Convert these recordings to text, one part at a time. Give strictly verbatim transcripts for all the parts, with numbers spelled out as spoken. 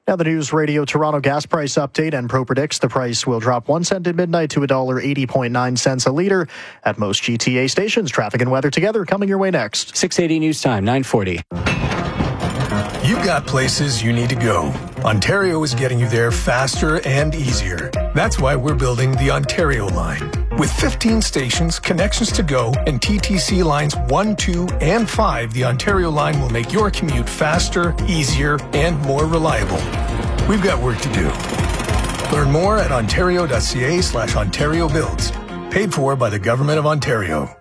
Now the News Radio Toronto gas price update. Enpro predicts the price will drop one cent at midnight to one dollar eighty point nine cents a litre at most G T A stations. Traffic and weather together coming your way next. six eighty News Time, nine forty. You've got places you need to go. Ontario is getting you there faster and easier. That's why we're building the Ontario line. With fifteen stations, connections to go, and T T C lines one, two, and five, the Ontario line will make your commute faster, easier, and more reliable. We've got work to do. Learn more at ontario.ca slash Ontario Builds. Paid for by the Government of Ontario.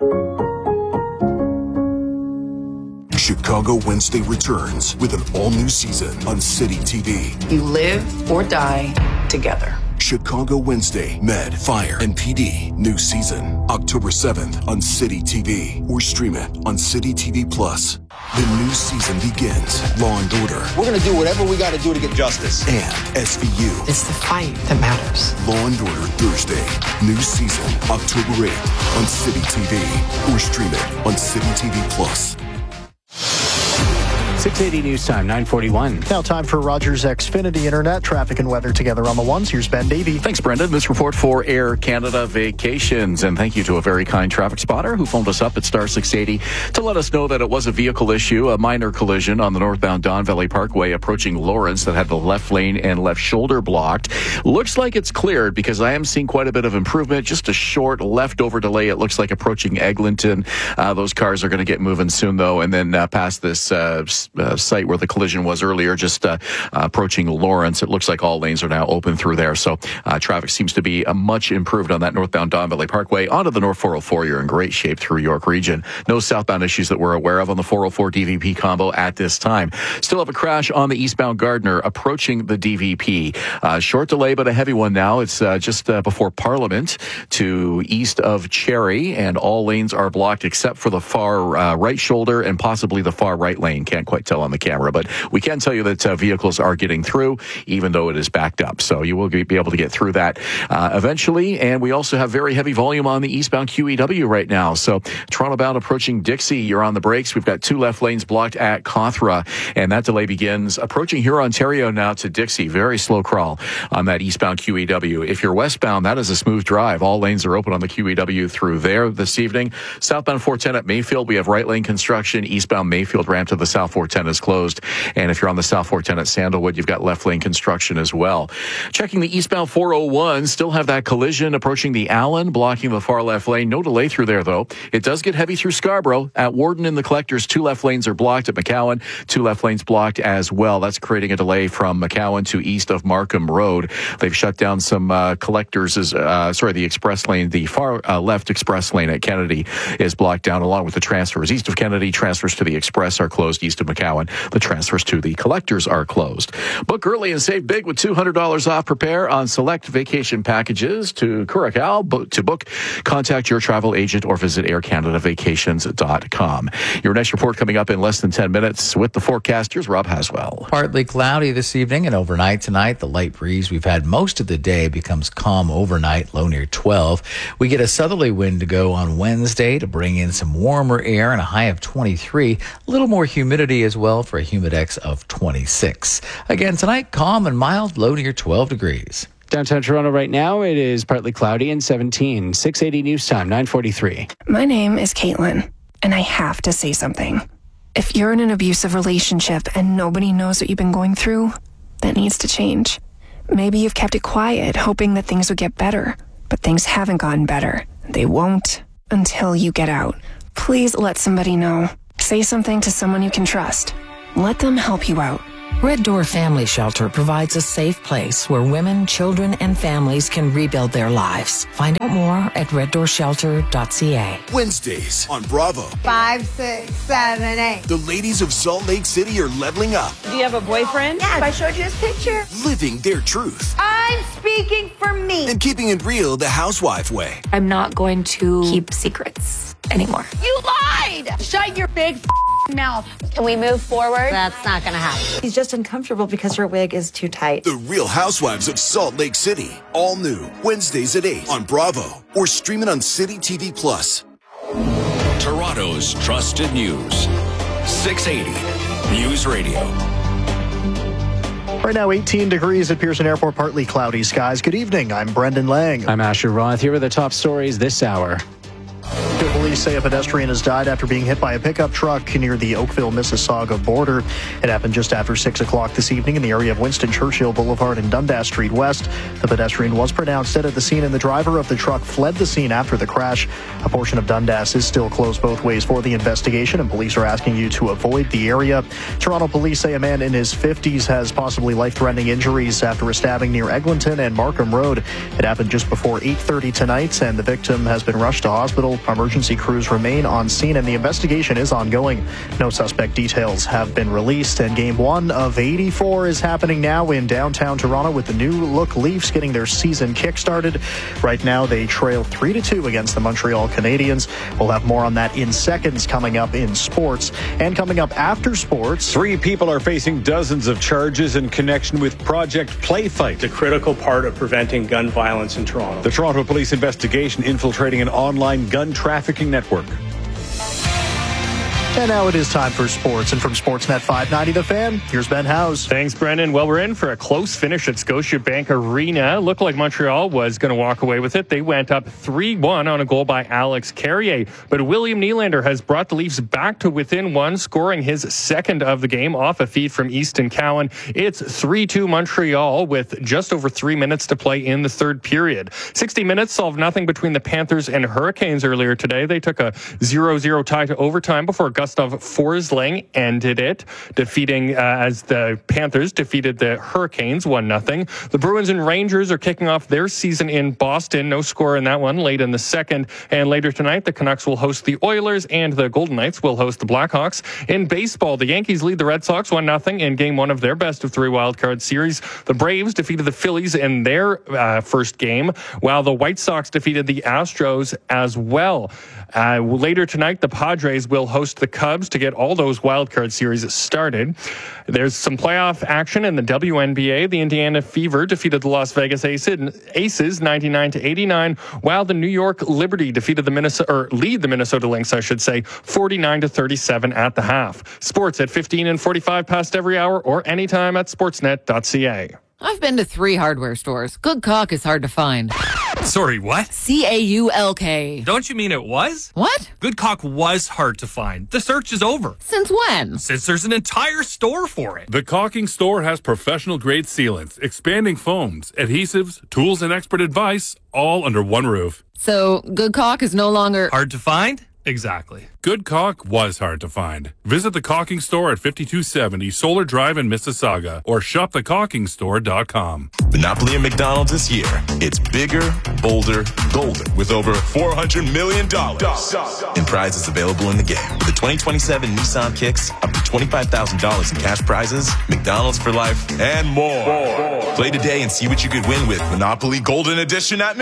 Chicago Wednesday returns with an all-new season on City T V. You live or die together. Chicago Wednesday, Med, Fire, and P D. New season. October seventh on City T V. Or stream it on City T V Plus. The new season begins. Law and Order. We're going to do whatever we got to do to get justice. And S V U. It's the fight that matters. Law and Order Thursday. New season. October eighth on City T V. Or stream it on City T V Plus. six eighty News Time, nine forty-one. Now time for Rogers Xfinity Internet. Traffic and weather together on the ones. Here's Ben Davey. Thanks, Brendan. This report for Air Canada Vacations. And thank you to a very kind traffic spotter who phoned us up at star six eighty to let us know that it was a vehicle issue, a minor collision on the northbound Don Valley Parkway approaching Lawrence that had the left lane and left shoulder blocked. Looks like it's cleared because I am seeing quite a bit of improvement. Just a short leftover delay. It looks like approaching Eglinton. Uh, those cars are going to get moving soon, though. And then uh, past this uh, Uh, site where the collision was earlier, just uh, uh, approaching Lawrence. It looks like all lanes are now open through there. So uh, traffic seems to be uh, much improved on that northbound Don Valley Parkway. Onto the North four oh four, you're in great shape through York Region. No southbound issues that we're aware of on the four oh four D V P combo at this time. Still have a crash on the eastbound Gardiner approaching the D V P. Uh, short delay, but a heavy one now. It's uh, just uh, before Parliament to east of Cherry, and all lanes are blocked except for the far uh, right shoulder and possibly the far right lane. Can't quite tell on the camera, but we can tell you that uh, vehicles are getting through, even though it is backed up. So you will be able to get through that uh, eventually. And we also have very heavy volume on the eastbound Q E W right now. So Toronto bound approaching Dixie, you're on the brakes. We've got two left lanes blocked at Cawthra, and that delay begins approaching here, Ontario now to Dixie. Very slow crawl on that eastbound Q E W. If you're westbound, that is a smooth drive. All lanes are open on the Q E W through there this evening. Southbound four ten at Mayfield, we have right lane construction. Eastbound Mayfield ramp to the South four ten is closed. And if you're on the South four ten at Sandalwood, you've got left lane construction as well. Checking the eastbound four oh one, still have that collision approaching the Allen, blocking the far left lane. No delay through there, though. It does get heavy through Scarborough. At Warden and the Collectors, two left lanes are blocked. At McCowan, two left lanes blocked as well. That's creating a delay from McCowan to east of Markham Road. They've shut down some uh, Collectors, as, uh, sorry, the express lane, the far uh, left express lane at Kennedy is blocked down along with the transfers. East of Kennedy, transfers to the express are closed. East of McCowan, the transfers to the Collectors are closed. Book early and save big with two hundred dollars off. Prepare on select vacation packages to Curacao. To book, contact your travel agent or visit air canada vacations dot com. Your next report coming up in less than ten minutes with the forecasters, Rob Haswell. Partly cloudy this evening and overnight tonight. The light breeze we've had most of the day becomes calm overnight, low near twelve. We get a southerly wind to go on Wednesday to bring in some warmer air and a high of twenty-three. A little more humidity as well for a humidex of twenty-six. Again, tonight, calm and mild, low near twelve degrees. Downtown Toronto right now, it is partly cloudy and seventeen. six eighty News Time, nine forty-three. My name is Caitlin, and I have to say something. If you're in an abusive relationship and nobody knows what you've been going through, that needs to change. Maybe you've kept it quiet, hoping that things would get better, but things haven't gotten better. They won't until you get out. Please let somebody know. Say something to someone you can trust. Let them help you out. Red Door Family Shelter provides a safe place where women, children, and families can rebuild their lives. Find out more at red door shelter dot c a. Wednesdays on Bravo. Five, six, seven, eight. The ladies of Salt Lake City are leveling up. Do you have a boyfriend? Yes. I showed you his picture. Living their truth. I'm speaking for me. And keeping it real the housewife way. I'm not going to keep secrets anymore. You lied! Shut your big f- mouth. Can we move forward? That's not gonna happen. He's just uncomfortable because her wig is too tight. The Real Housewives of Salt Lake City. All new. Wednesdays at eight on Bravo. Or stream it on City T V Plus. Toronto's trusted news. six eighty News Radio. Right now, eighteen degrees at Pearson Airport, partly cloudy skies. Good evening. I'm Brendan Lang. I'm Asher Roth. Here are the top stories this hour. Police say a pedestrian has died after being hit by a pickup truck near the Oakville-Mississauga border. It happened just after six o'clock this evening in the area of Winston Churchill Boulevard and Dundas Street West. The pedestrian was pronounced dead at the scene, and the driver of the truck fled the scene after the crash. A portion of Dundas is still closed both ways for the investigation, and police are asking you to avoid the area. Toronto police say a man in his fifties has possibly life-threatening injuries after a stabbing near Eglinton and Markham Road. It happened just before eight thirty tonight, and the victim has been rushed to hospital. Emergency crews remain on scene, and the investigation is ongoing. No suspect details have been released, and game one of eighty-four is happening now in downtown Toronto with the new-look Leafs getting their season kick-started. Right now, they trail three to two against the Montreal Canadiens. We'll have more on that in seconds coming up in sports. And coming up after sports, three people are facing dozens of charges in connection with Project Playfight. It's a critical part of preventing gun violence in Toronto. The Toronto police investigation infiltrating an online gun trafficking network. And now it is time for sports. And from Sportsnet five ninety The Fan, here's Ben Howes. Thanks, Brendan. Well, we're in for a close finish at Scotiabank Arena. Looked like Montreal was going to walk away with it. They went up three one on a goal by Alex Carrier. But William Nylander has brought the Leafs back to within one, scoring his second of the game off a feed from Easton Cowan. It's three two Montreal with just over three minutes to play in the third period. sixty minutes solved nothing between the Panthers and Hurricanes earlier today. They took a zero zero tie to overtime before Gustav Forsling ended it, defeating uh, as the Panthers defeated the Hurricanes one nothing. The Bruins and Rangers are kicking off their season in Boston. No score in that one late in the second. And later tonight, the Canucks will host the Oilers and the Golden Knights will host the Blackhawks. In baseball, the Yankees lead the Red Sox one nothing in game one of their best of three wildcard series. The Braves defeated the Phillies in their uh, first game, while the White Sox defeated the Astros as well. Uh, later tonight, the Padres will host the Cubs to get all those wildcard series started. There's some playoff action in the W N B A. The Indiana Fever defeated the Las Vegas Aces ninety-nine to eighty-nine, while the New York Liberty defeated the Minnesota, or lead the Minnesota Lynx, I should say, forty-nine to thirty-seven at the half. Sports at fifteen and forty-five past every hour or anytime at sportsnet dot c a. I've been to three hardware stores. Good caulk is hard to find. Sorry, what? C A U L K. Don't you mean it was? What? Good caulk was hard to find. The search is over. Since when? Since there's an entire store for it. The Caulking Store has professional-grade sealants, expanding foams, adhesives, tools, and expert advice, all under one roof. So, good caulk is no longer... hard to find? Exactly. Good caulk was hard to find. Visit the Caulking Store at fifty-two seventy Solar Drive in Mississauga or shop the caulking store dot com. Monopoly at McDonald's this year. It's bigger, bolder, golden with over four hundred million dollars in prizes available in the game. With the twenty twenty-seven Nissan Kicks, up to twenty-five thousand dollars in cash prizes, McDonald's for life, and more. more. Play today and see what you could win with Monopoly Golden Edition at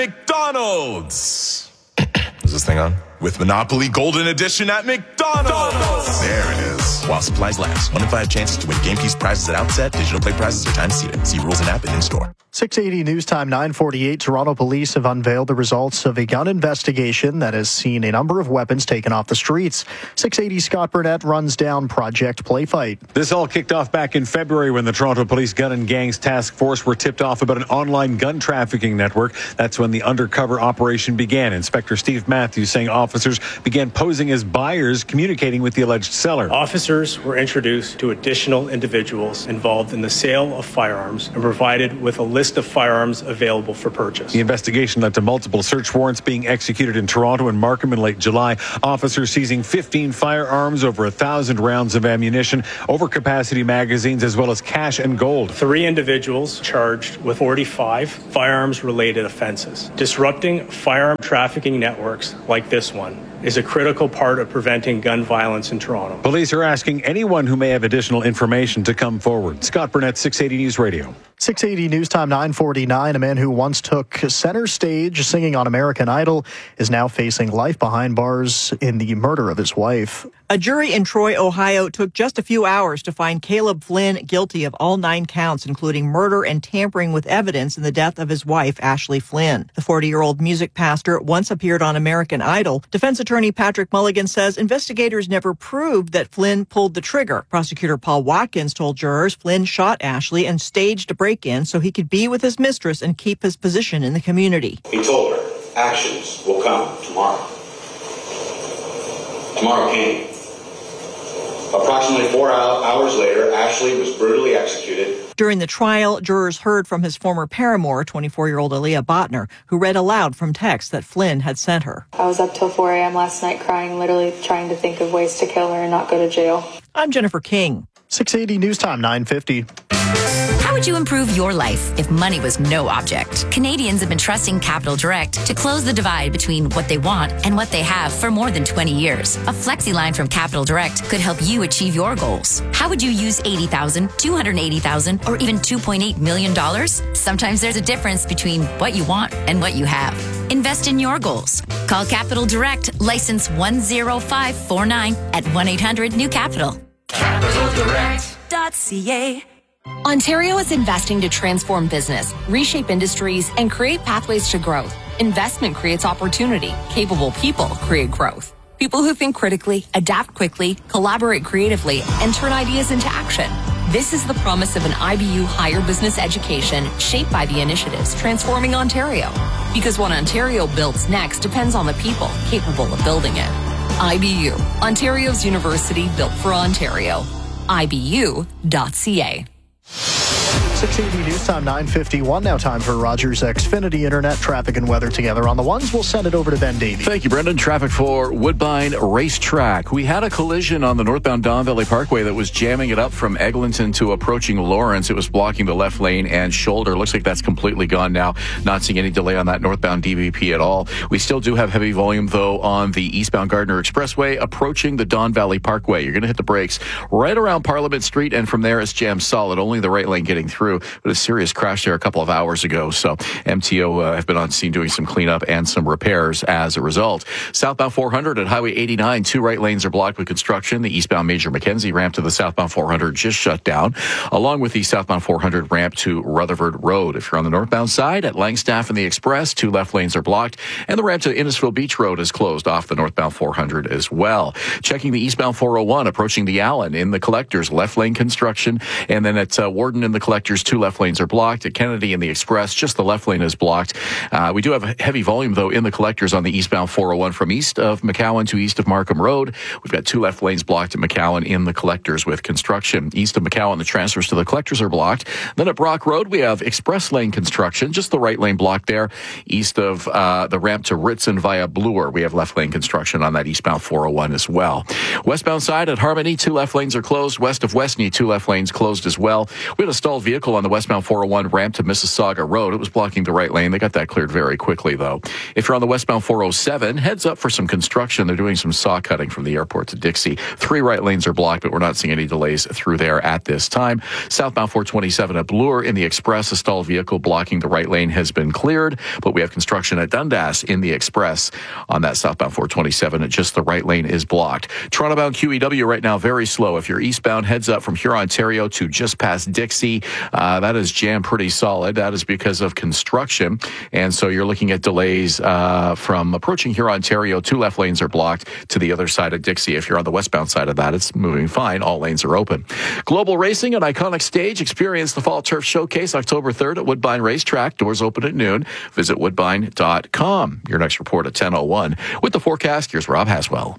McDonald's. Is this thing on? With Monopoly Golden Edition at McDonald's. There it is. While supplies last. One in five chances to win game piece prizes at outset. Digital play prizes are time seated. See rules and app and in-store. six eighty News Time, nine forty-eight. Toronto police have unveiled the results of a gun investigation that has seen a number of weapons taken off the streets. six eighty Scott Burnett runs down Project Playfight. This all kicked off back in February when the Toronto Police Gun and Gangs Task Force were tipped off about an online gun trafficking network. That's when the undercover operation began. Inspector Steve Matthews saying officers began posing as buyers, communicating with the alleged seller. Officers were introduced to additional individuals involved in the sale of firearms and provided with a list of firearms available for purchase. The investigation led to multiple search warrants being executed in Toronto and Markham in late July. Officers seizing fifteen firearms, over a thousand rounds of ammunition, overcapacity magazines, as well as cash and gold. Three individuals charged with forty-five firearms-related offenses. Disrupting firearm trafficking networks like this one is a critical part of preventing gun violence in Toronto. Police are asking anyone who may have additional information to come forward. Scott Burnett, six eighty News Radio. six eighty News Time, nine forty-nine. A man who once took center stage singing on American Idol is now facing life behind bars in the murder of his wife. A jury in Troy, Ohio, took just a few hours to find Caleb Flynn guilty of all nine counts, including murder and tampering with evidence in the death of his wife, Ashley Flynn. The forty-year-old music pastor once appeared on American Idol. Defense Attorney Patrick Mulligan says investigators never proved that Flynn pulled the trigger. Prosecutor Paul Watkins told jurors Flynn shot Ashley and staged a break-in so he could be with his mistress and keep his position in the community. He told her actions will come tomorrow. Tomorrow came. Approximately four hours later, Ashley was brutally executed. During the trial, jurors heard from his former paramour, twenty-four-year-old Aaliyah Botner, who read aloud from texts that Flynn had sent her. I was up till four a.m. last night crying, literally trying to think of ways to kill her and not go to jail. I'm Jennifer King. six eighty News Time, nine fifty. How would you improve your life if money was no object? Canadians have been trusting Capital Direct to close the divide between what they want and what they have for more than twenty years. A flexi line from Capital Direct could help you achieve your goals. How would you use eighty thousand dollars, two hundred eighty thousand dollars, or even two point eight million dollars? Sometimes there's a difference between what you want and what you have. Invest in your goals. Call Capital Direct, license one zero five four nine at one eight hundred new capital. capital direct dot c a. Ontario is investing to transform business, reshape industries, and create pathways to growth. Investment creates opportunity. Capable people create growth. People who think critically, adapt quickly, collaborate creatively, and turn ideas into action. This is the promise of an I B U higher business education shaped by the initiatives transforming Ontario. Because what Ontario builds next depends on the people capable of building it. I B U, Ontario's university built for Ontario. I B U dot c a. six eighty News Time, nine fifty-one. Now time for Rogers Xfinity Internet traffic and weather together on the ones. We'll send it over to Ben Davey. Thank you, Brendan. Traffic for Woodbine Racetrack. We had a collision on the northbound Don Valley Parkway that was jamming it up from Eglinton to approaching Lawrence. It was blocking the left lane and shoulder. Looks like that's completely gone now. Not seeing any delay on that northbound D V P at all. We still do have heavy volume, though, on the eastbound Gardner Expressway approaching the Don Valley Parkway. You're going to hit the brakes right around Parliament Street, and from there it's jammed solid. Only the right lane getting through. But a serious crash there a couple of hours ago. So M T O uh, have been on scene doing some cleanup and some repairs as a result. Southbound four hundred at Highway eighty-nine, two right lanes are blocked with construction. The eastbound Major Mackenzie ramp to the southbound four hundred just shut down, along with the southbound four hundred ramp to Rutherford Road. If you're on the northbound side at Langstaff and the Express, two left lanes are blocked, and the ramp to Innisfil Beach Road is closed off the northbound four hundred as well. Checking the eastbound four oh one approaching the Allen in the Collectors, left lane construction, and then at uh, Warden in the Collectors, two left lanes are blocked. At Kennedy in the Express, just the left lane is blocked. Uh, we do have heavy volume, though, in the Collectors on the eastbound four oh one from east of McCowan to east of Markham Road. We've got two left lanes blocked at McCowan in the Collectors with construction. East of McCowan, the transfers to the Collectors are blocked. Then at Brock Road, we have express lane construction, just the right lane blocked there. East of uh, the ramp to Ritson via Bloor, we have left lane construction on that eastbound four oh one as well. Westbound side at Harmony, two left lanes are closed. West of Westney, two left lanes closed as well. We had a stalled vehicle on the westbound four oh one ramp to Mississauga Road. It was blocking the right lane. They got that cleared very quickly, though. If you're on the westbound four oh seven, heads up for some construction. They're doing some saw cutting from the airport to Dixie. Three right lanes are blocked, but we're not seeing any delays through there at this time. Southbound four twenty-seven at Bloor in the Express, a stalled vehicle blocking the right lane has been cleared, but we have construction at Dundas in the Express on that southbound four twenty-seven. Just the right lane is blocked. Toronto-bound Q E W right now very slow. If you're eastbound, heads up from Huron, Ontario to just past Dixie. Uh, that is jammed pretty solid. That is because of construction. And so you're looking at delays uh, from approaching Huron, Ontario. Two left lanes are blocked to the other side of Dixie. If you're on the westbound side of that, it's moving fine. All lanes are open. Global Racing, an iconic stage. Experience the Fall Turf Showcase October third at Woodbine Racetrack. Doors open at noon. Visit woodbine dot com. Your next report at ten oh one. With the forecast, here's Rob Haswell.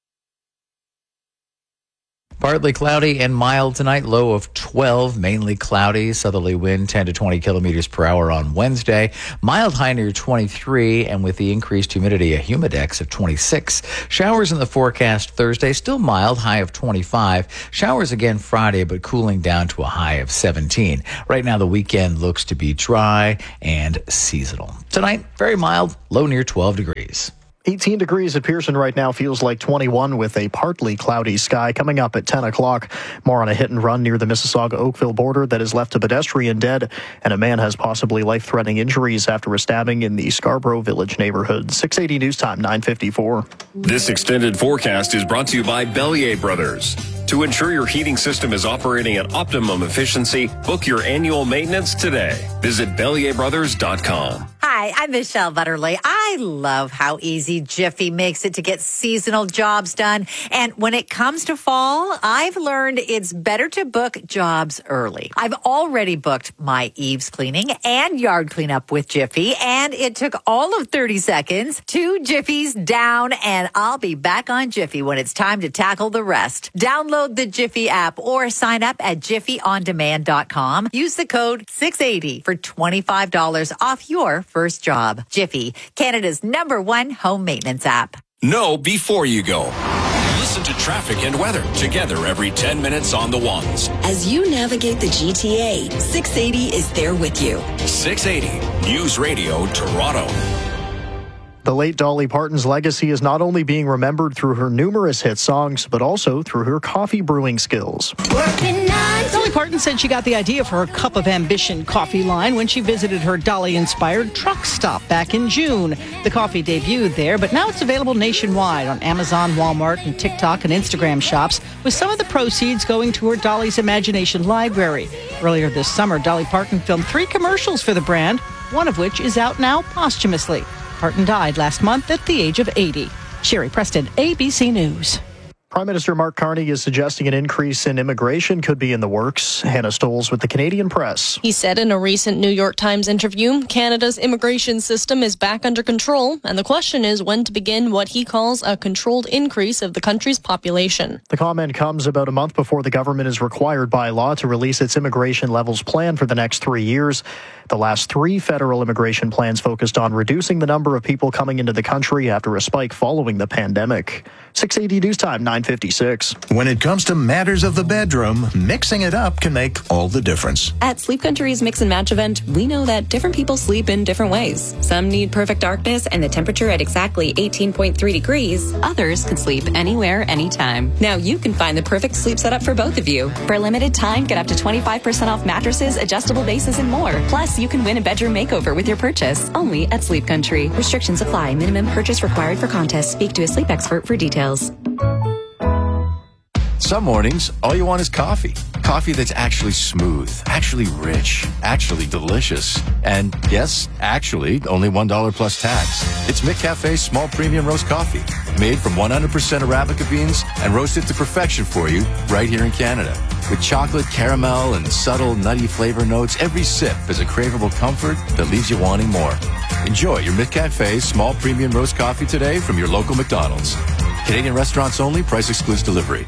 Partly cloudy and mild tonight, low of twelve, mainly cloudy, southerly wind ten to twenty kilometers per hour on Wednesday, mild high near twenty-three, and with the increased humidity, a humidex of twenty-six. Showers in the forecast Thursday, still mild, high of twenty-five. Showers again Friday, but cooling down to a high of seventeen. Right now, the weekend looks to be dry and seasonal. Tonight, very mild, low near twelve degrees. eighteen degrees at Pearson right now, feels like twenty-one with a partly cloudy sky. Coming up at ten o'clock, more on a hit and run near the Mississauga-Oakville border that has left a pedestrian dead, and a man has possibly life-threatening injuries after a stabbing in the Scarborough Village neighborhood. six eighty News Time, nine fifty-four. This extended forecast is brought to you by Bellier Brothers. To ensure your heating system is operating at optimum efficiency, book your annual maintenance today. Visit bellier brothers dot com. Hi, Hi, I'm Michelle Butterly. I love how easy Jiffy makes it to get seasonal jobs done. And when it comes to fall, I've learned it's better to book jobs early. I've already booked my eaves cleaning and yard cleanup with Jiffy, and it took all of thirty seconds. Two Jiffies down, and I'll be back on Jiffy when it's time to tackle the rest. Download the Jiffy app or sign up at jiffy on demand dot com. Use the code six eighty for twenty-five dollars off your first job. Jiffy, Canada's number one home maintenance app. Know before you go. Listen to traffic and weather together every ten minutes on the ones. As you navigate the G T A, six eighty is there with you. six eighty News Radio Toronto. The late Dolly Parton's legacy is not only being remembered through her numerous hit songs, but also through her coffee brewing skills. Dolly Parton said she got the idea for her Cup of Ambition coffee line when she visited her Dolly-inspired truck stop back in June. The coffee debuted there, but now it's available nationwide on Amazon, Walmart, and TikTok and Instagram shops, with some of the proceeds going to her Dolly's Imagination Library. Earlier this summer, Dolly Parton filmed three commercials for the brand, one of which is out now posthumously. Parton died last month at the age of eighty. Sherry Preston, A B C News. Prime Minister Mark Carney is suggesting an increase in immigration could be in the works. Hannah Stoles with the Canadian Press. He said in a recent New York Times interview, Canada's immigration system is back under control, and the question is when to begin what he calls a controlled increase of the country's population. The comment comes about a month before the government is required by law to release its immigration levels plan for the next three years. The last three federal immigration plans focused on reducing the number of people coming into the country after a spike following the pandemic. six eighty News Time, nine fifty-six. When it comes to matters of the bedroom, mixing it up can make all the difference. At Sleep Country's Mix and Match event, we know that different people sleep in different ways. Some need perfect darkness and the temperature at exactly eighteen point three degrees. Others can sleep anywhere, anytime. Now you can find the perfect sleep setup for both of you. For a limited time, get up to twenty-five percent off mattresses, adjustable bases, and more. Plus, you can win a bedroom makeover with your purchase, only at Sleep Country. Restrictions apply. Minimum purchase required for contest. Speak to a sleep expert for details. Some mornings, all you want is coffee. Coffee that's actually smooth, actually rich, actually delicious. And yes, actually, only one dollar plus tax. It's McCafe's small premium roast coffee, made from one hundred percent Arabica beans and roasted to perfection for you right here in Canada. With chocolate, caramel, and subtle nutty flavor notes, every sip is a craveable comfort that leaves you wanting more. Enjoy your McCafe's small premium roast coffee today from your local McDonald's. Canadian restaurants only, price excludes delivery.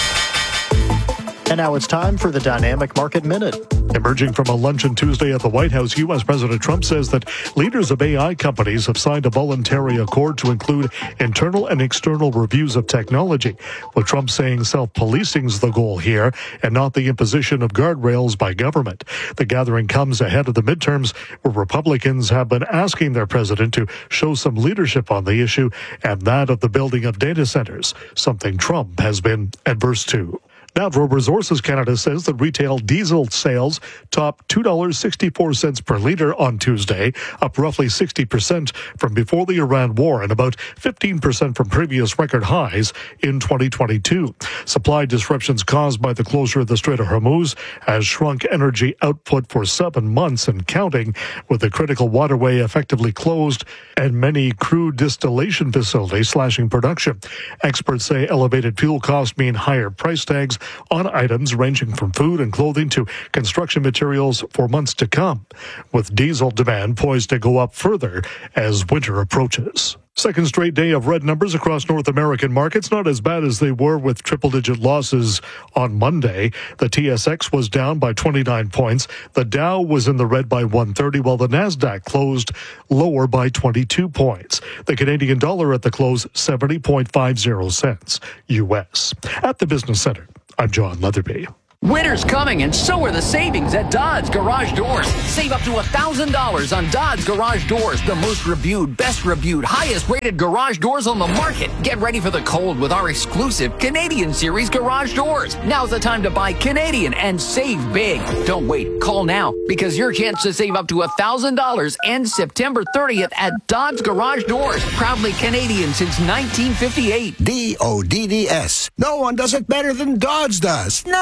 And now it's time for the Dynamic Market Minute. Emerging from a luncheon Tuesday at the White House, U S. President Trump says that leaders of A I companies have signed a voluntary accord to include internal and external reviews of technology, with Trump saying self-policing is the goal here and not the imposition of guardrails by government. The gathering comes ahead of the midterms, where Republicans have been asking their president to show some leadership on the issue and that of the building of data centers, something Trump has been adverse to. Natural Resources Canada says that retail diesel sales topped two dollars and sixty-four cents per litre on Tuesday, up roughly sixty percent from before the Iran war and about fifteen percent from previous record highs in twenty twenty-two. Supply disruptions caused by the closure of the Strait of Hormuz has shrunk energy output for seven months and counting, with the critical waterway effectively closed and many crude distillation facilities slashing production. Experts say elevated fuel costs mean higher price tags on items ranging from food and clothing to construction materials for months to come, with diesel demand poised to go up further as winter approaches. Second straight day of red numbers across North American markets, not as bad as they were with triple-digit losses on Monday. The T S X was down by twenty-nine points. The Dow was in the red by one thirty, while the Nasdaq closed lower by twenty-two points. The Canadian dollar at the close, seventy point five zero cents U S. At the Business Center, I'm John Leatherby. Winter's coming, and so are the savings at Dodds Garage Doors. Save up to one thousand dollars on Dodds Garage Doors, the most reviewed, best reviewed, highest rated garage doors on the market. Get ready for the cold with our exclusive Canadian Series garage doors. Now's the time to buy Canadian and save big. Don't wait. Call now, because your chance to save up to one thousand dollars ends September thirtieth at Dodds Garage Doors. Proudly Canadian since nineteen fifty-eight. D O D D S. No one does it better than Dodds does. No one.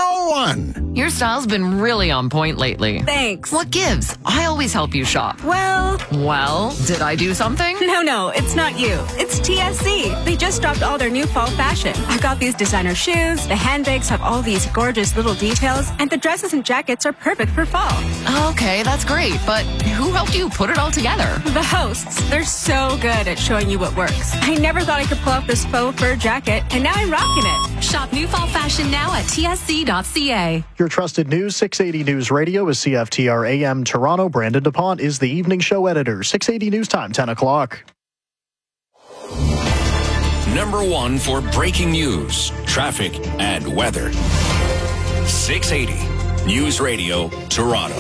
fun. Your style's been really on point lately. Thanks. What gives? I always help you shop. Well... Well, did I do something? No, no, it's not you. It's T S C. They just dropped all their new fall fashion. I got these designer shoes, the handbags have all these gorgeous little details, and the dresses and jackets are perfect for fall. Okay, that's great, but who helped you put it all together? The hosts. They're so good at showing you what works. I never thought I could pull off this faux fur jacket, and now I'm rocking it. Shop new fall fashion now at T S C dot C A. Your trusted news, six eighty News Radio is C F T R A M Toronto. Brandon DuPont is the evening show editor. six eighty News Time, ten o'clock. Number one for breaking news, traffic, and weather. six eighty News Radio, Toronto.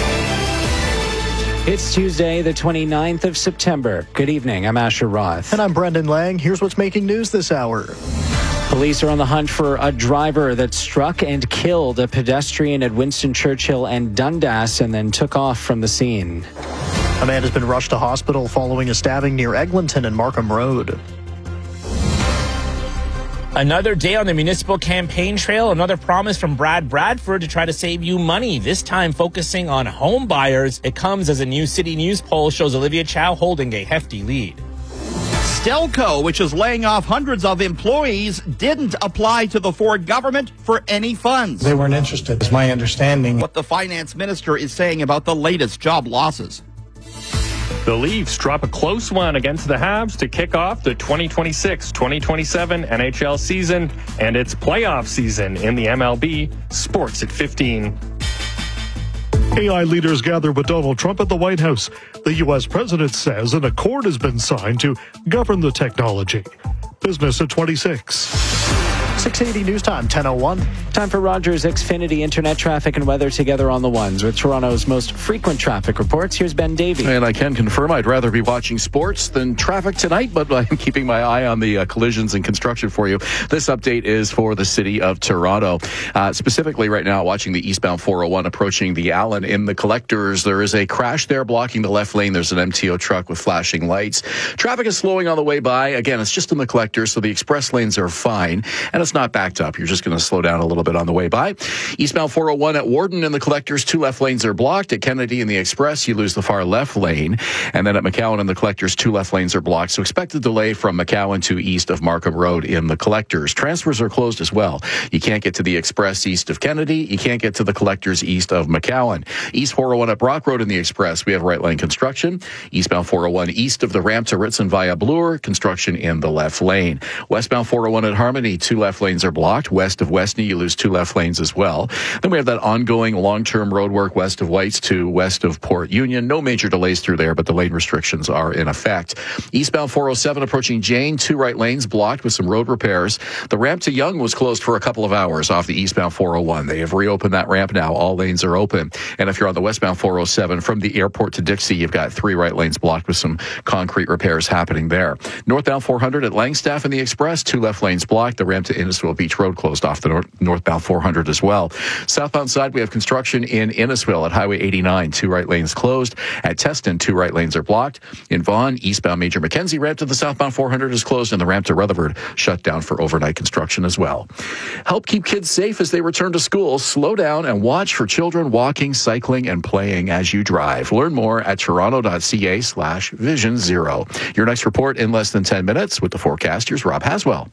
It's Tuesday, the twenty-ninth of September. Good evening. I'm Asher Roth. And I'm Brendan Lang. Here's what's making news this hour. Police are on the hunt for a driver that struck and killed a pedestrian at Winston Churchill and Dundas and then took off from the scene. A man has been rushed to hospital following a stabbing near Eglinton and Markham Road. Another day on the municipal campaign trail, another promise from Brad Bradford to try to save you money, this time focusing on home buyers. It comes as a new City News poll shows Olivia Chow holding a hefty lead. Stelco, which is laying off hundreds of employees, didn't apply to the Ford government for any funds. They weren't interested, is my understanding. What the finance minister is saying about the latest job losses. The Leafs drop a close one against the Habs to kick off the twenty twenty-six twenty twenty-seven N H L season and its playoff season in the M L B. Sports at fifteen. A I leaders gather with Donald Trump at the White House. The U S president says an accord has been signed to govern the technology. Business at twenty-six. six eighty News Time, ten oh one. Time for Rogers Xfinity internet traffic and weather together on the ones with Toronto's most frequent traffic reports. Here's Ben Davey. And I can confirm I'd rather be watching sports than traffic tonight, but I'm keeping my eye on the uh, collisions and construction for you. This update is for the city of Toronto. Uh, specifically right now, watching the eastbound four oh one approaching the Allen in the collectors. There is a crash there blocking the left lane. There's an M T O truck with flashing lights. Traffic is slowing on the way by. Again, it's just in the collectors, so the express lanes are fine. And it's not backed up. You're just going to slow down a little bit on the way by. Eastbound four oh one at Warden in the collectors, two left lanes are blocked. At Kennedy in the express, you lose the far left lane. And then at McCowan in the collectors, two left lanes are blocked. So expect a delay from McCowan to east of Markham Road in the collectors. Transfers are closed as well. You can't get to the express east of Kennedy. You can't get to the collectors east of McCowan. East four oh one at Brock Road in the express, we have right lane construction. Eastbound four oh one east of the ramp to Ritson via Bloor, construction in the left lane. Westbound four oh one at Harmony, two left lanes are blocked. West of Westney, you lose two left lanes as well. Then we have that ongoing long-term road work west of Whites to west of Port Union. No major delays through there, but the lane restrictions are in effect. Eastbound four oh seven approaching Jane, two right lanes blocked with some road repairs. The ramp to Yonge was closed for a couple of hours off the eastbound four oh one. They have reopened that ramp now. All lanes are open. And if you're on the westbound four oh seven from the airport to Dixie, you've got three right lanes blocked with some concrete repairs happening there. Northbound four hundred at Langstaff in the express, two left lanes blocked. The ramp to Innisfil Beach Road closed off the north, northbound four hundred as well. Southbound side, we have construction in Innisfil at Highway eighty-nine, two right lanes closed. At Teston, two right lanes are blocked. In Vaughan, eastbound Major Mackenzie ramp to the southbound four hundred is closed, and the ramp to Rutherford shut down for overnight construction as well. Help keep kids safe as they return to school. Slow down and watch for children walking, cycling, and playing as you drive. Learn more at toronto.ca slash vision zero. Your next report in less than ten minutes with the forecast. Here's Rob Haswell.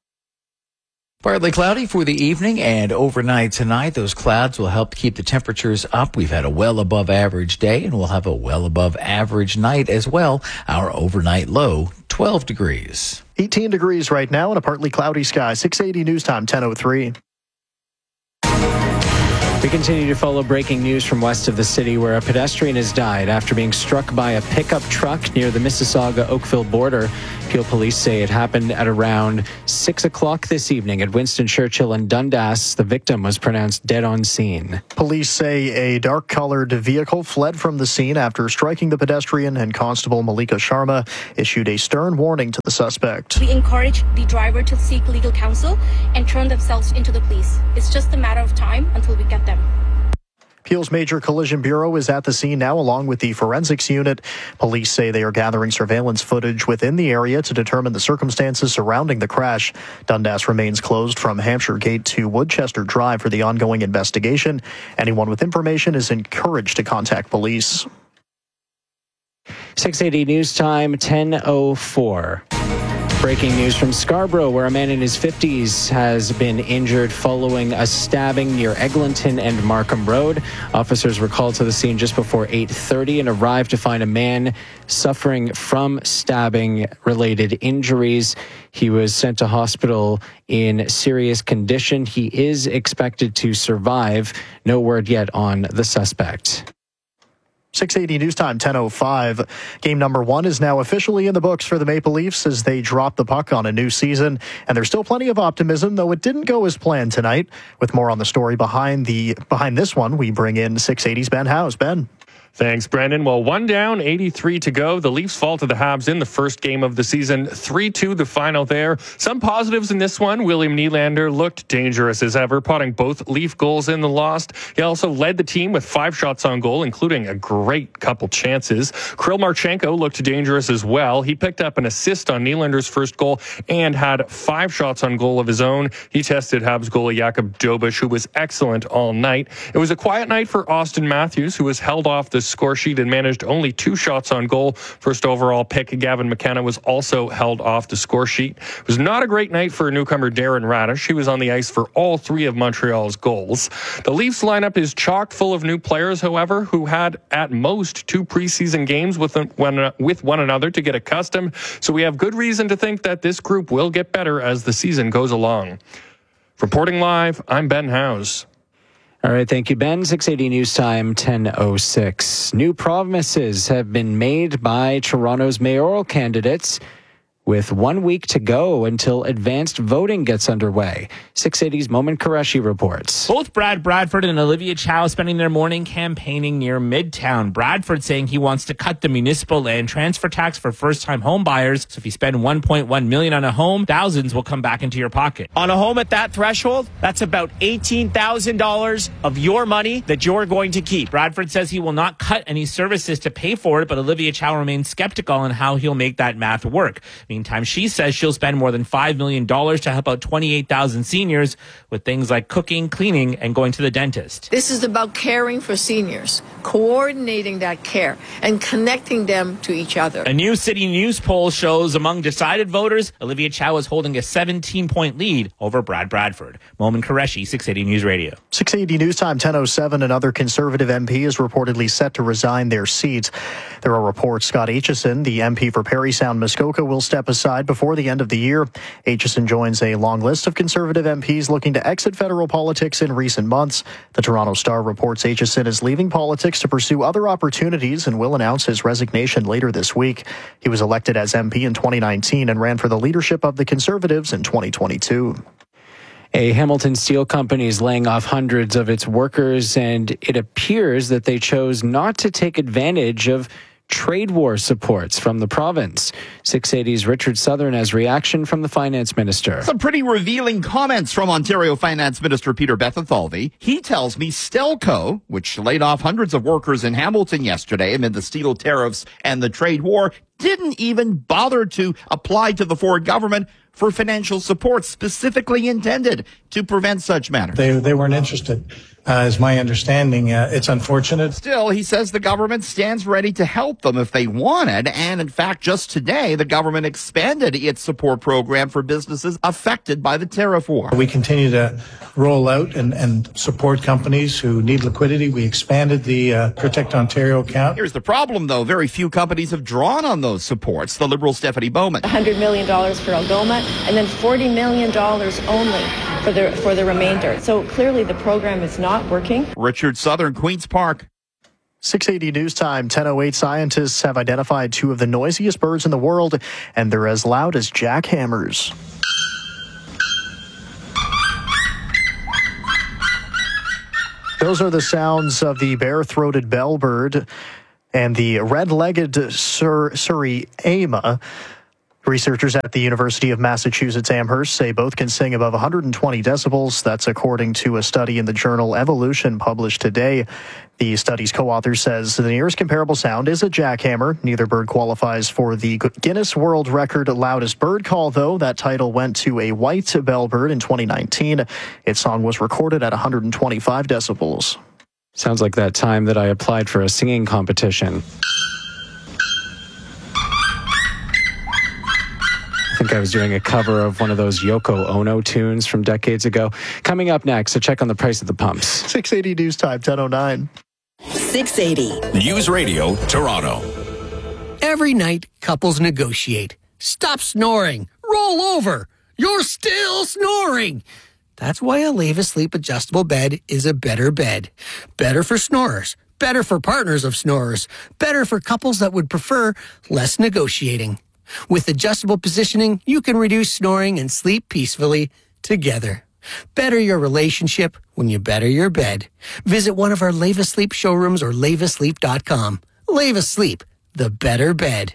Partly cloudy for the evening and overnight tonight. Those clouds will help keep the temperatures up. We've had a well above average day and we'll have a well above average night as well. Our overnight low, twelve degrees. eighteen degrees right now and a partly cloudy sky. six eighty News Time, ten oh three. We continue to follow breaking news from west of the city where a pedestrian has died after being struck by a pickup truck near the Mississauga-Oakville border. Peel police say it happened at around six o'clock this evening at Winston Churchill and Dundas. The victim was pronounced dead on scene. Police say a dark-colored vehicle fled from the scene after striking the pedestrian, and Constable Malika Sharma issued a stern warning to the suspect. We encourage the driver to seek legal counsel and turn themselves into the police. It's just a matter of time until we get them. Peel's Major Collision Bureau is at the scene now, along with the forensics unit. Police say they are gathering surveillance footage within the area to determine the circumstances surrounding the crash. Dundas remains closed from Hampshire Gate to Woodchester Drive for the ongoing investigation. Anyone with information is encouraged to contact police. six eighty News Time, ten oh four. Breaking news from Scarborough, where a man in his fifties has been injured following a stabbing near Eglinton and Markham Road. Officers were called to the scene just before eight thirty and arrived to find a man suffering from stabbing-related injuries. He was sent to hospital in serious condition. He is expected to survive. No word yet on the suspect. six eighty News Time, ten oh five. Game number one is now officially in the books for the Maple Leafs as they drop the puck on a new season. And there's still plenty of optimism, though it didn't go as planned tonight. With more on the story behind the behind this one, we bring in six eighty's Ben Howes. Ben. Thanks, Brandon. Well, one down, eighty-three to go. The Leafs fall to the Habs in the first game of the season. three two the final there. Some positives in this one. William Nylander looked dangerous as ever, potting both Leaf goals in the loss. He also led the team with five shots on goal, including a great couple chances. Kirill Marchenko looked dangerous as well. He picked up an assist on Nylander's first goal and had five shots on goal of his own. He tested Habs goalie Jakub Dobish, who was excellent all night. It was a quiet night for Austin Matthews, who was held off the score sheet and managed only two shots on goal. First overall pick Gavin McKenna was also held off the score sheet. It was not a great night for newcomer Darren Radish. He was on the ice for all three of Montreal's goals. The Leafs lineup is chock full of new players, however, who had at most two preseason games with one, with one another to get accustomed. So we have good reason to think that this group will get better as the season goes along. Reporting live, I'm Ben Howes. All right, thank you, Ben. six eighty News Time, ten oh six. New promises have been made by Toronto's mayoral candidates with one week to go until advanced voting gets underway. six eighty's Momin Qureshi reports. Both Brad Bradford and Olivia Chow spending their morning campaigning near Midtown. Bradford saying he wants to cut the municipal land transfer tax for first-time home buyers. So if you spend one point one million dollars on a home, thousands will come back into your pocket. On a home at that threshold, that's about eighteen thousand dollars of your money that you're going to keep. Bradford says he will not cut any services to pay for it, but Olivia Chow remains skeptical on how he'll make that math work. Meantime, she says she'll spend more than five million dollars to help out twenty-eight thousand seniors with things like cooking, cleaning, and going to the dentist. This is about caring for seniors, coordinating that care, and connecting them to each other. A new City News poll shows among decided voters, Olivia Chow is holding a seventeen-point lead over Brad Bradford. Momin Qureshi, six eighty News Radio. six eighty News Time, ten oh seven. Another Conservative M P is reportedly set to resign their seat. There are reports Scott Aitchison, the M P for Parry Sound Muskoka, will step aside before the end of the year. Aitchison joins a long list of Conservative M Ps looking to exit federal politics in recent months. The Toronto Star reports Aitchison is leaving politics to pursue other opportunities and will announce his resignation later this week. He was elected as M P in twenty nineteen and ran for the leadership of the Conservatives in twenty twenty-two. A Hamilton Steel Company is laying off hundreds of its workers, and it appears that they chose not to take advantage of trade war supports from the province. six eighty's Richard Southern has reaction from the finance minister. Some pretty revealing comments from Ontario Finance Minister Peter Bethithalvey. He tells me Stelco, which laid off hundreds of workers in Hamilton yesterday amid the steel tariffs and the trade war, didn't even bother to apply to the Ford government for financial support specifically intended to prevent such matters. They, they weren't interested. Uh, is my understanding. Uh, it's unfortunate. Still, he says the government stands ready to help them if they wanted. And in fact, just today, the government expanded its support program for businesses affected by the tariff war. We continue to roll out and, and support companies who need liquidity. We expanded the uh, Protect Ontario account. Here's the problem, though. Very few companies have drawn on those supports. The Liberal Stephanie Bowman. one hundred million dollars for Algoma and then forty million dollars only for the, for the remainder. So clearly the program is not working. Richard Southern, Queen's Park. six eighty News Time, ten oh eight. Scientists have identified two of the noisiest birds in the world, and they're as loud as jackhammers. Those are the sounds of the bare-throated bellbird and the red-legged sur- Surrey Ama. Researchers at the University of Massachusetts Amherst say both can sing above one hundred twenty decibels. That's according to a study in the journal Evolution published today. The study's co-author says the nearest comparable sound is a jackhammer. Neither bird qualifies for the Guinness World Record loudest bird call, though. That title went to a white bellbird in twenty nineteen. Its song was recorded at one hundred twenty-five decibels. Sounds like that time that I applied for a singing competition. I think I was doing a cover of one of those Yoko Ono tunes from decades ago. Coming up next, a check on the price of the pumps. six eighty News Time, ten oh nine. six eighty. News Radio, Toronto. Every night, couples negotiate. Stop snoring. Roll over. You're still snoring. That's why a Leva Sleep adjustable bed is a better bed. Better for snorers. Better for partners of snorers. Better for couples that would prefer less negotiating. With adjustable positioning, you can reduce snoring and sleep peacefully together. Better your relationship when you better your bed. Visit one of our Leva Sleep showrooms or leva sleep dot com. Leva Sleep, the better bed.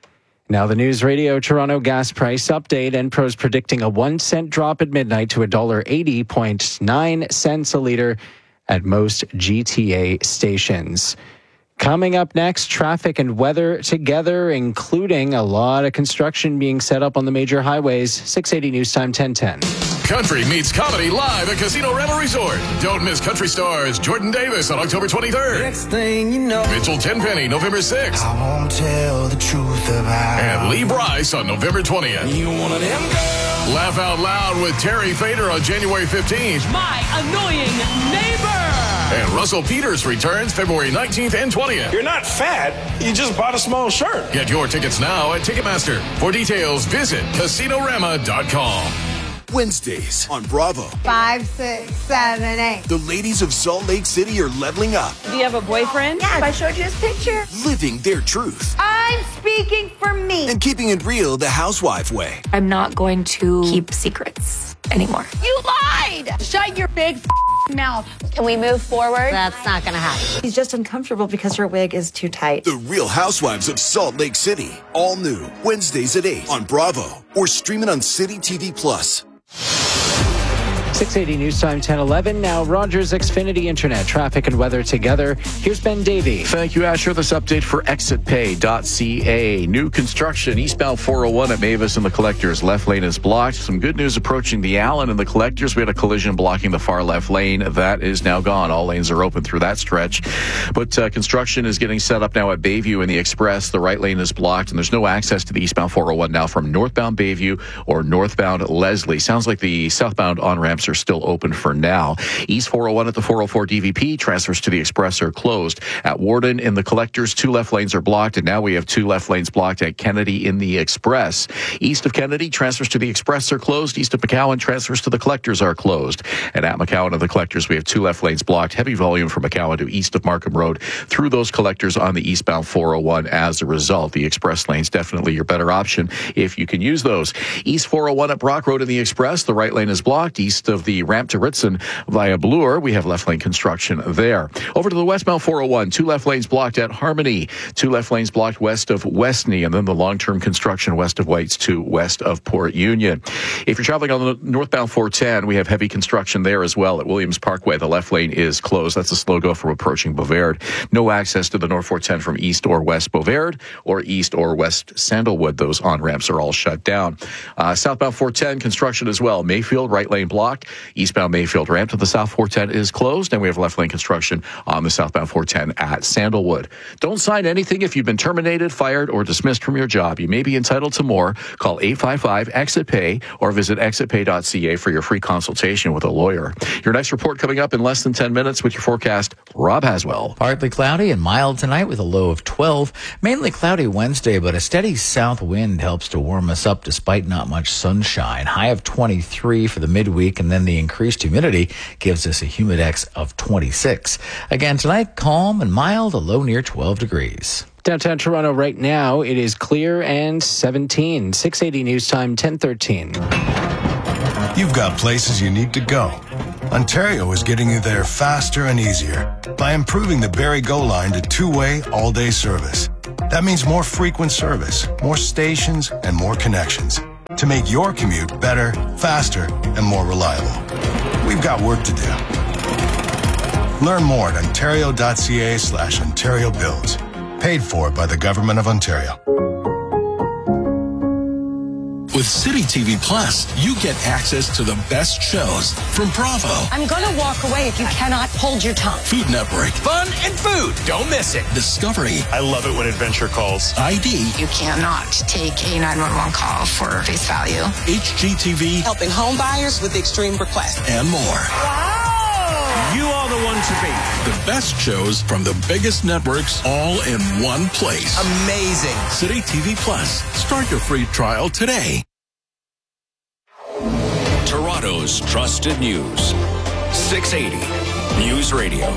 Now the News Radio Toronto gas price update. Enpro's predicting a one cent drop at midnight to one dollar eighty point nine cents a litre at most G T A stations. Coming up next, traffic and weather together, including a lot of construction being set up on the major highways. six eighty News Time, ten ten. Country meets comedy live at Casino Rema Resort. Don't miss country stars Jordan Davis on October twenty-third. Next thing you know, Mitchell Tenpenny, November sixth. I won't tell the truth about And Lee Bryce on November twentieth. You one of them girls. Laugh out loud with Terry Fader on January fifteenth. My annoying neighbor. And Russell Peters returns February nineteenth and twentieth. You're not fat. You just bought a small shirt. Get your tickets now at Ticketmaster. For details, visit casino rama dot com. Wednesdays on Bravo. Five, six, seven, eight. The ladies of Salt Lake City are leveling up. Do you have a boyfriend? Yes. I showed you his picture. Living their truth. I'm speaking for me. And keeping it real the housewife way. I'm not going to keep secrets anymore. You lied! Shut your big mouth. Can we move forward? That's not going to happen. He's just uncomfortable because her wig is too tight. The Real Housewives of Salt Lake City. All new. Wednesdays at eight on Bravo. Or streaming on City T V Plus. six eighty News Time, ten eleven. Now, Rogers Xfinity Internet, traffic and weather together. Here's Ben Davey. Thank you, Asher. This update for exit pay dot c a. New construction eastbound four oh one at Mavis and the Collectors. Left lane is blocked. Some good news approaching the Allen and the Collectors. We had a collision blocking the far left lane. That is now gone. All lanes are open through that stretch. But uh, construction is getting set up now at Bayview and the Express. The right lane is blocked, and there's no access to the eastbound four oh one now from northbound Bayview or northbound Leslie. Sounds like the southbound on-ramps are still open for now. East four oh one at the four oh four D V P. Transfers to the Express are closed. At Warden in the Collectors, two left lanes are blocked, and now we have two left lanes blocked at Kennedy in the Express. East of Kennedy, transfers to the Express are closed. East of McCowan, transfers to the Collectors are closed. And at McCowan and the Collectors, we have two left lanes blocked. Heavy volume from McCowan to east of Markham Road through those Collectors on the eastbound four oh one. As a result, the Express lane's definitely your better option if you can use those. East four oh one at Brock Road in the Express, the right lane is blocked. East of the ramp to Ritson via Bloor, we have left lane construction there. Over to the westbound four oh one, two left lanes blocked at Harmony, two left lanes blocked west of Westney, and then the long-term construction west of Whites to west of Port Union. If you're traveling on the northbound four ten, we have heavy construction there as well at Williams Parkway. The left lane is closed. That's a slow go from approaching Bovaird. No access to the North four ten from east or west Bovaird or east or west Sandalwood. Those on-ramps are all shut down. Uh, southbound four ten, construction as well. Mayfield, right lane blocked. Eastbound Mayfield ramp to the South four ten is closed, and we have left lane construction on the southbound four ten at Sandalwood. Don't sign anything if you've been terminated, fired, or dismissed from your job. You may be entitled to more. Call eight five five exit pay or visit exit pay dot c a for your free consultation with a lawyer. Your next report coming up in less than ten minutes with your forecast, Rob Haswell. Partly cloudy and mild tonight with a low of twelve. Mainly cloudy Wednesday, but a steady south wind helps to warm us up despite not much sunshine. High of twenty-three for the midweek, and then the increased humidity gives us a humidex of twenty-six. Again tonight, calm and mild, a low near twelve degrees. Downtown Toronto right now, it is clear and seventeen. six eighty News Time, ten thirteen. You've got places you need to go. Ontario is getting you there faster and easier by improving the Barrie Go line to two-way all-day service. That means more frequent service, more stations, and more connections to make your commute better, faster, and more reliable. We've got work to do. Learn more at ontario.ca slash Ontario Builds. Paid for by the Government of Ontario. With City T V Plus, you get access to the best shows from Bravo, I'm gonna walk away if you cannot hold your tongue. Food Network, Fun and food. Don't miss it. Discovery, I love it when adventure calls. I D, You cannot take a nine one one call for face value. H G T V, Helping home buyers with extreme requests. and more. You are the one to beat. The best shows from the biggest networks all in one place. Amazing. City T V Plus. Start your free trial today. Toronto's trusted news. six eighty News Radio.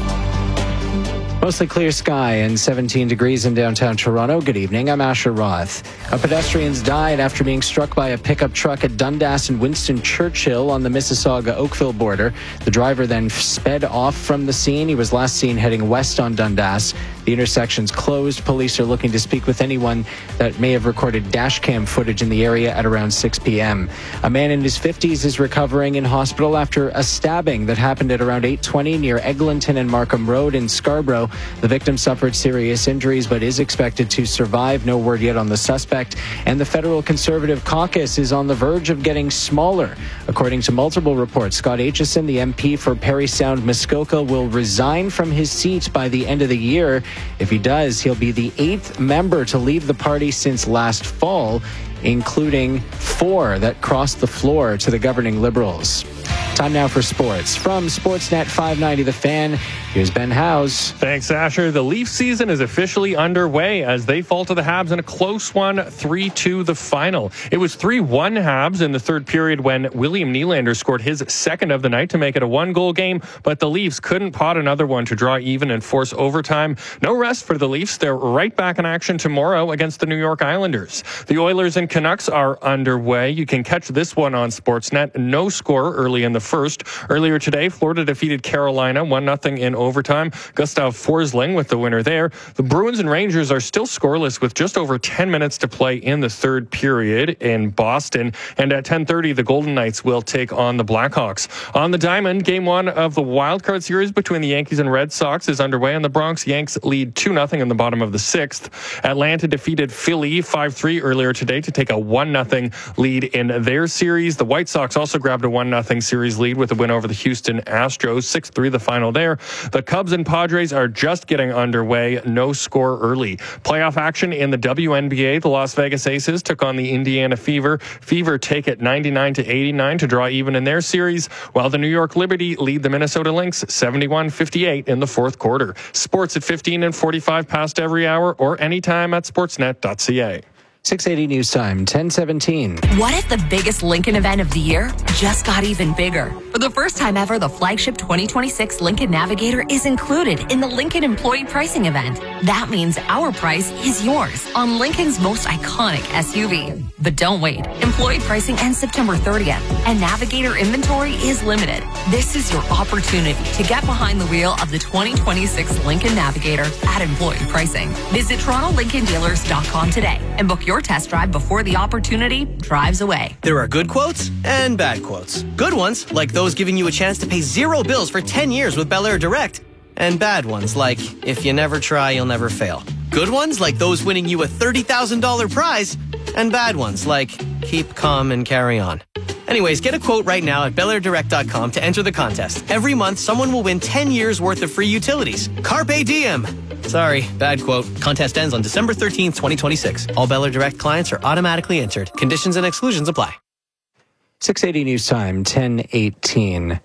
Mostly clear sky and seventeen degrees in downtown Toronto. Good evening. I'm Asher Roth. A pedestrian's died after being struck by a pickup truck at Dundas and Winston Churchill on the Mississauga-Oakville border. The driver then sped off from the scene. He was last seen heading west on Dundas. The intersection's closed. Police are looking to speak with anyone that may have recorded dashcam footage in the area at around six p.m. A man in his fifties is recovering in hospital after a stabbing that happened at around eight twenty near Eglinton and Markham Road in Scarborough. The victim suffered serious injuries but is expected to survive. No word yet on the suspect. And the Federal Conservative Caucus is on the verge of getting smaller. According to multiple reports, Scott Aitchison, the M P for Parry Sound Muskoka, will resign from his seat by the end of the year. If he does, he'll be the eighth member to leave the party since last fall, including four that crossed the floor to the governing Liberals. Time now for sports. From Sportsnet five ninety The Fan, here's Ben Howes. Thanks, Asher. The Leaf season is officially underway as they fall to the Habs in a close one, three two the final. It was three one Habs in the third period when William Nylander scored his second of the night to make it a one-goal game, but the Leafs couldn't pot another one to draw even and force overtime. No rest for the Leafs. They're right back in action tomorrow against the New York Islanders. The Oilers and Canucks are underway. You can catch this one on Sportsnet. No score early in the first. Earlier today, Florida defeated Carolina one nothing in overtime. Gustav Forsling with the winner there. The Bruins and Rangers are still scoreless with just over ten minutes to play in the third period in Boston. And at ten thirty, the Golden Knights will take on the Blackhawks. On the Diamond, game one of the Wild Card series between the Yankees and Red Sox is underway, and the Bronx Yanks lead two nothing in the bottom of the sixth. Atlanta defeated Philly five three earlier today to take a one nothing lead in their series. The White Sox also grabbed a one nothing series lead with a win over the Houston Astros, six three the final there. The Cubs and Padres are just getting underway, no score early. Playoff action in the W N B A. The Las Vegas Aces took on the Indiana Fever. Fever take it ninety-nine to eighty-nine to draw even in their series, while the New York Liberty lead the Minnesota Lynx seventy-one fifty-eight in the fourth quarter. Sports at fifteen and forty-five past every hour or anytime at sportsnet dot c a. six eighty News Time, ten seventeen. What if the biggest Lincoln event of the year just got even bigger? For the first time ever, the flagship twenty twenty-six Lincoln Navigator is included in the Lincoln Employee Pricing Event. That means our price is yours on Lincoln's most iconic S U V. But don't wait. Employee pricing ends September thirtieth, and Navigator inventory is limited. This is your opportunity to get behind the wheel of the twenty twenty-six Lincoln Navigator at employee pricing. Visit Toronto Lincoln Dealers dot com today and book your test drive before the opportunity drives away. There are good quotes and bad quotes. Good ones, like those giving you a chance to pay zero bills for ten years with Bel Air Direct. And bad ones, like, if you never try, you'll never fail. Good ones, like those winning you a thirty thousand dollars prize. And bad ones, like, keep calm and carry on. Anyways, get a quote right now at Bel Air Direct dot com to enter the contest. Every month, someone will win ten years worth of free utilities. Carpe diem. Sorry, bad quote. Contest ends on December thirteenth, twenty twenty-six. All Bel Air Direct clients are automatically entered. Conditions and exclusions apply. six eighty News Time, ten eighteen.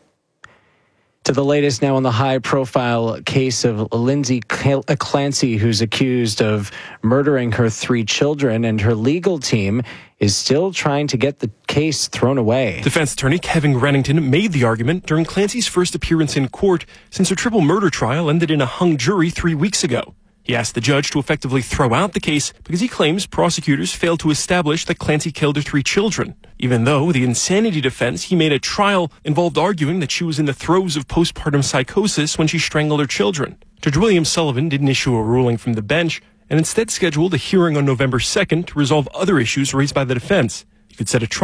To the latest now on the high-profile case of Lindsay Clancy, who's accused of murdering her three children, and her legal team is still trying to get the case thrown away. Defense attorney Kevin Rennington made the argument during Clancy's first appearance in court since her triple murder trial ended in a hung jury three weeks ago. He asked the judge to effectively throw out the case because he claims prosecutors failed to establish that Clancy killed her three children, even though the insanity defense he made at trial involved arguing that she was in the throes of postpartum psychosis when she strangled her children. Judge William Sullivan didn't issue a ruling from the bench, and instead scheduled a hearing on November second to resolve other issues raised by the defense. He could set a trial